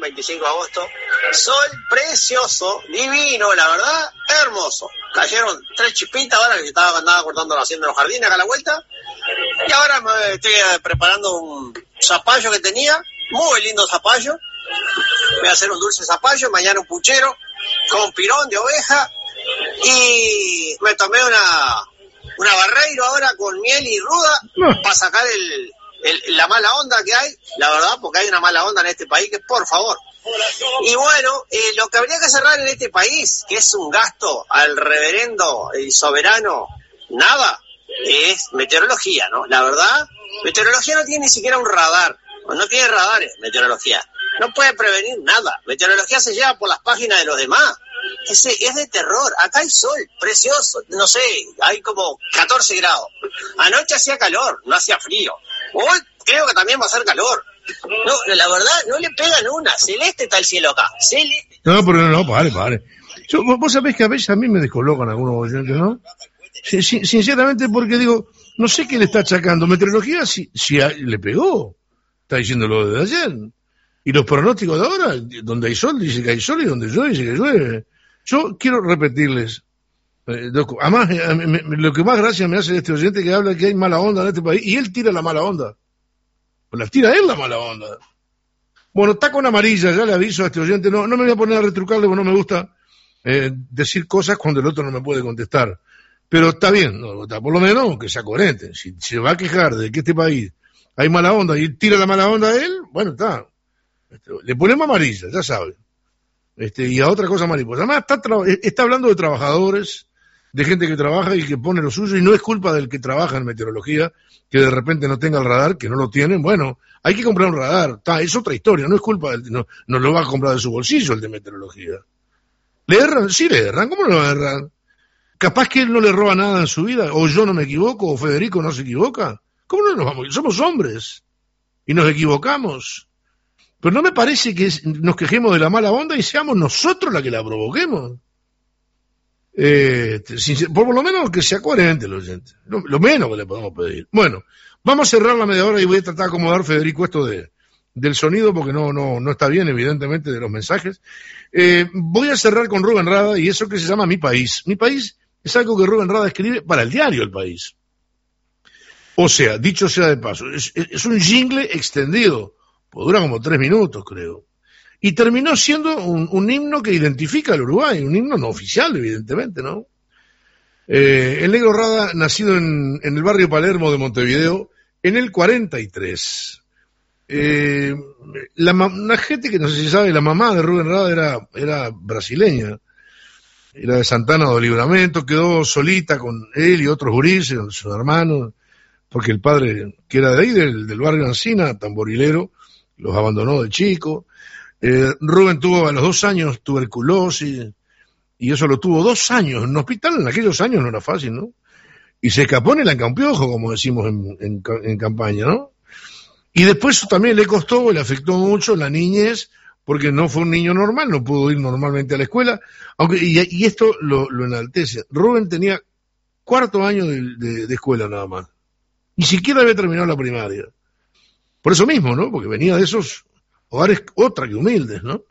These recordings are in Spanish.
25 de agosto. Sol precioso, divino, la verdad, hermoso. Cayeron 3 chispitas ahora que andaba cortando haciendo los jardines acá a la vuelta. Y ahora me estoy preparando un zapallo que tenía, muy lindo zapallo. Voy a hacer un dulce zapallo, mañana un puchero con pirón de oveja. Y me tomé una barreiro ahora con miel y ruda para sacar la mala onda que hay, la verdad, porque hay una mala onda en este país que, por favor. Y bueno, lo que habría que cerrar en este país, que es un gasto al reverendo y soberano nada, es meteorología, ¿no? La verdad, meteorología no tiene ni siquiera un radar, no tiene radares, meteorología. No puede prevenir nada. Meteorología se lleva por las páginas de los demás. Es de terror. Acá hay sol, precioso. No sé, hay como 14 grados. Anoche hacía calor, no hacía frío. Hoy creo que también va a hacer calor. No, la verdad, no le pegan una. Celeste está el cielo acá. Celeste. No, pero no, pare. Vos sabés que a veces a mí me descolocan algunos oyentes, ¿no? Sinceramente, porque digo, no sé qué le está achacando. Meteorología si le pegó. Está diciendo lo de ayer. Y los pronósticos de ahora, donde hay sol, dice que hay sol, y donde llueve, dice que llueve. Yo quiero repetirles, además, lo que más gracia me hace de este oyente que habla que hay mala onda en este país, y él tira la mala onda. O la tira él la mala onda. Bueno, está con amarilla, ya le aviso a este oyente, no me voy a poner a retrucarle porque no me gusta decir cosas cuando el otro no me puede contestar. Pero está bien, por lo menos que sea coherente. Si se va a quejar de que este país hay mala onda y tira la mala onda a él, bueno, está. Le ponemos amarilla, ya sabe. Y a otra cosa mariposa. Además está hablando de trabajadores, de gente que trabaja y que pone lo suyo, y no es culpa del que trabaja en meteorología que de repente no tenga el radar, que no lo tienen. Bueno, hay que comprar un radar, es otra historia, no es culpa no lo va a comprar de su bolsillo el de meteorología. ¿Le erran? Sí le erran, ¿cómo no lo erran? Capaz que él no le roba nada en su vida, o yo no me equivoco, o Federico no se equivoca. ¿Cómo no nos vamos? Somos hombres y nos equivocamos. Pero no me parece que nos quejemos de la mala onda y seamos nosotros la que la provoquemos. Por lo menos que sea coherente el oyente. Lo menos que le podemos pedir. Bueno, vamos a cerrar la media hora y voy a tratar de acomodar, Federico, esto del sonido, porque no está bien, evidentemente, de los mensajes. Voy a cerrar con Rubén Rada y eso que se llama Mi País. Mi País es algo que Rubén Rada escribe para el diario El País. O sea, dicho sea de paso, es un jingle extendido. Pues dura como 3 minutos, creo. Y terminó siendo un himno que identifica al Uruguay, un himno no oficial, evidentemente, ¿no? El Negro Rada, nacido en el barrio Palermo de Montevideo, en el 43. Una gente que no sé si sabe, la mamá de Rubén Rada era brasileña, era de Santana do Livramento, quedó solita con él y otros gurises, sus hermanos, porque el padre, que era de ahí, del barrio Ancina, tamborilero, los abandonó de chico. Rubén tuvo a los 2 años tuberculosis, y eso lo tuvo 2 años en un hospital. En aquellos años no era fácil, ¿no? Y se escapó en el Ancampiojo, como decimos en campaña, ¿no? Y después eso también le costó, le afectó mucho la niñez, porque no fue un niño normal, no pudo ir normalmente a la escuela, y esto lo enaltece. Rubén tenía 4º año de escuela nada más. Ni siquiera había terminado la primaria. Por eso mismo, ¿no? Porque venía de esos hogares otra que humildes, ¿no?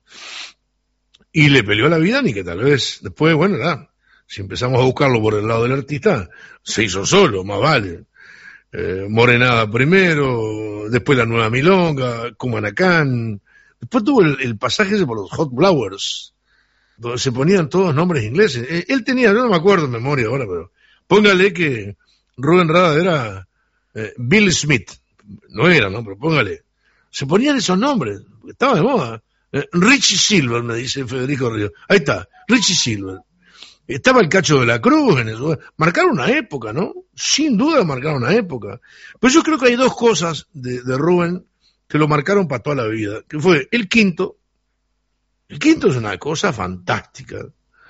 Y le peleó la vida, ni que tal vez. Después, bueno, si empezamos a buscarlo por el lado del artista, se hizo solo, más vale. Morenada primero, después la Nueva Milonga, Cumanacán. Después tuvo el pasaje ese por los Hot Flowers, donde se ponían todos nombres ingleses. Él tenía, no me acuerdo en memoria ahora, pero póngale que Rubén Rada era Bill Smith. No era, ¿no? Pero póngale. Se ponían esos nombres, porque estaba de moda. Richie Silver, me dice Federico Ríos. Ahí está, Richie Silver. Estaba el Cacho de la Cruz en eso. Marcaron una época, ¿no? Sin duda marcaron una época. Pero yo creo que hay 2 cosas de Rubén que lo marcaron para toda la vida. Que fue el quinto. El quinto es una cosa fantástica.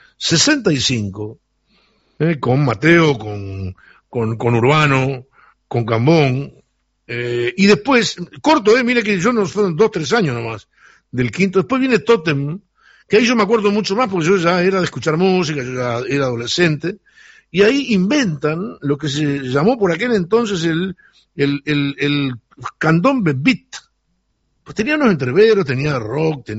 65. Con Mateo, con Urbano, con Cambón. Y después, corto, mire que yo no fueron 2-3 años nomás del quinto. Después viene Tótem, que ahí yo me acuerdo mucho más porque yo ya era de escuchar música, yo ya era adolescente, y ahí inventan lo que se llamó por aquel entonces el candombe beat. Pues tenía unos entreveros, tenía rock,